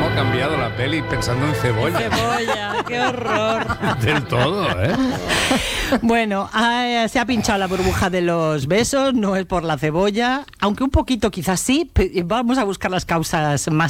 ha cambiado la peli pensando en cebolla. Cebolla, qué horror. Del todo, ¿eh? Bueno, se ha pinchado la burbuja de los besos, no es por la cebolla, aunque un poquito quizás sí. Vamos a buscar las causas más